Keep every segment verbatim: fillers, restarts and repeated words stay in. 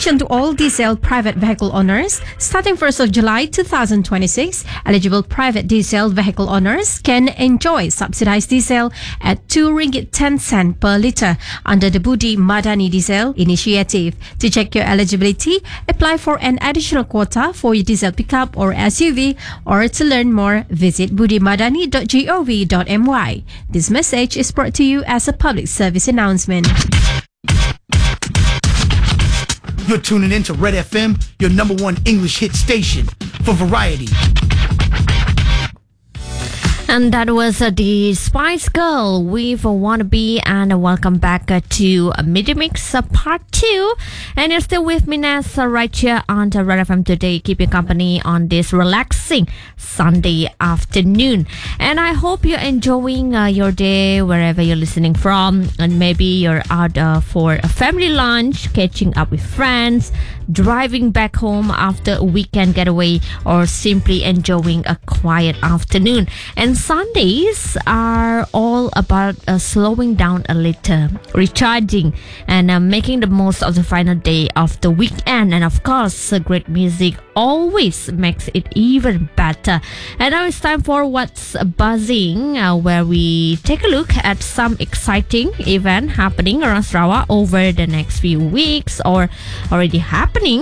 Attention to all diesel private vehicle owners. Starting first of July twenty twenty-six, eligible private diesel vehicle owners can enjoy subsidized diesel at two ringgit ten cents per litre under the Budi Madani Diesel Initiative. To check your eligibility, apply for an additional quota for your diesel pickup or S U V, or to learn more, visit budi madani dot gov dot my. This message is brought to you as a public service announcement. You're tuning in to Red F M, your number one English hit station for variety. And that was uh, the Spice Girl with Wannabe, and welcome back uh, to uh, Media Mix uh, Part two. And you're still with me, Ness, uh, right here on the Red F M today, keeping company on this relaxing Sunday afternoon. And I hope you're enjoying uh, your day wherever you're listening from. And maybe you're out uh, for a family lunch, catching up with friends, driving back home after a weekend getaway, or simply enjoying a quiet afternoon. And Sundays are all about uh, slowing down a little, recharging, and uh, making the most of the final day of the weekend. And of course, uh, great music always makes it even better. And now it's time for What's Buzzing, uh, where we take a look at some exciting event happening around Sarawak over the next few weeks, or already happening.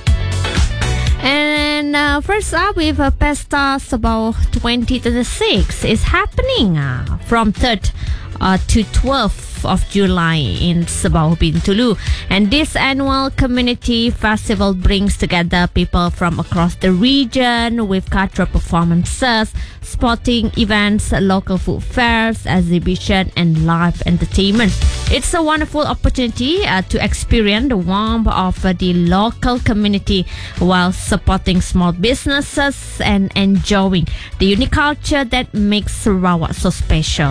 And uh, first up, with uh, Pesta Sabau twenty twenty-six is happening uh, from third uh, to twelfth of July in Sabau Bintulu. And this annual community festival brings together people from across the region with cultural performances, sporting events, local food fairs, exhibition, and live entertainment. It's a wonderful opportunity uh, to experience the warmth of uh, the local community while supporting small businesses and enjoying the unique culture that makes Sarawak so special.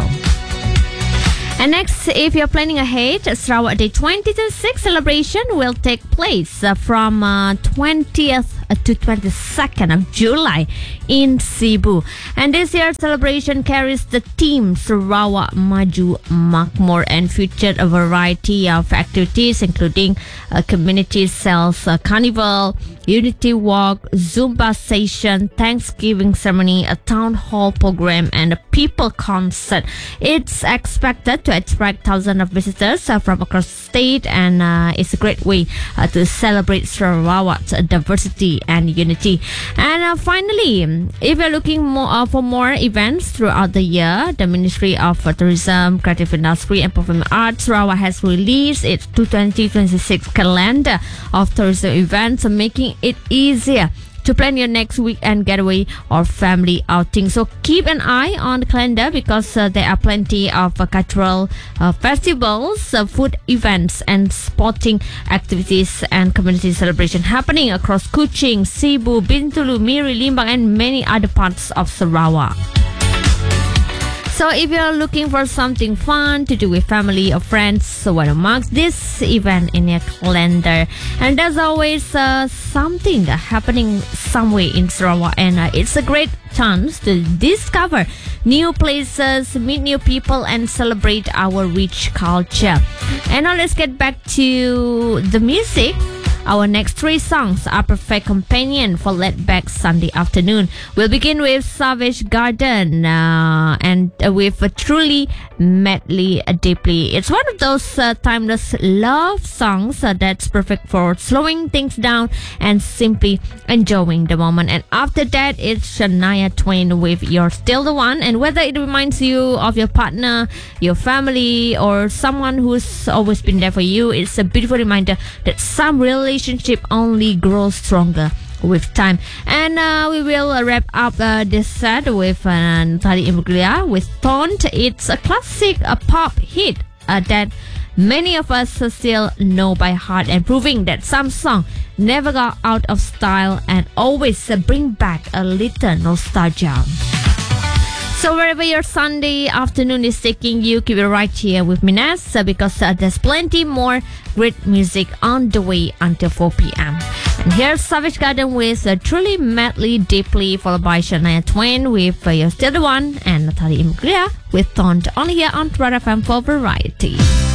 And next, if you're planning ahead, Sarawak Day twenty twenty-six celebration will take place uh, from uh, twentieth to twenty-second of July in Cebu. And this year's celebration carries the theme Sarawak Maju Makmur and featured a variety of activities, including a community sales uh, carnival, unity walk, Zumba session, Thanksgiving ceremony, a town hall program, and a people concert. It's expected to attract thousands of visitors uh, from across the state, and uh, it's a great way uh, to celebrate Sarawak's diversity and unity. And uh, finally, if you're looking more uh, for more events throughout the year, the Ministry of uh, Tourism, Creative Industry and Performing Arts Sarawak has released its twenty twenty-six calendar of tourism events, making it easier to plan your next weekend getaway or family outing. So keep an eye on the calendar, because uh, there are plenty of uh, cultural uh, festivals, uh, food events, and sporting activities and community celebration happening across Kuching, Cebu, Bintulu, Miri, Limbang, and many other parts of Sarawak. So if you're looking for something fun to do with family or friends, so why not mark this event in your calendar? And there's always uh, something happening somewhere in Sarawak, and uh, it's a great chance to discover new places, meet new people, and celebrate our rich culture. And now let's get back to the music. Our next three songs are perfect companion for laid-back Sunday afternoon. We'll begin with Savage Garden uh, and uh, with uh, Truly, Madly, Deeply. It's one of those uh, timeless love songs uh, that's perfect for slowing things down and simply enjoying the moment. And after that, it's Shania Twain with You're Still the One. And whether it reminds you of your partner, your family, or someone who's always been there for you, it's a beautiful reminder that some really relationship only grows stronger with time. And uh, we will uh, wrap up uh, this set with uh, Natalie Imbruglia with Taunt. It's a classic uh, pop hit uh, that many of us uh, still know by heart, and proving that some songs never got out of style and always uh, bring back a little nostalgia. So wherever your Sunday afternoon is taking you, keep it right here with me, Ness, uh, because uh, there's plenty more great music on the way until four p.m. And here's Savage Garden with uh, Truly, Madly, Deeply, followed by Shania Twain with uh, You're Still the One, and Natalie Imbruglia with Taunt, only here on Red F M for Variety.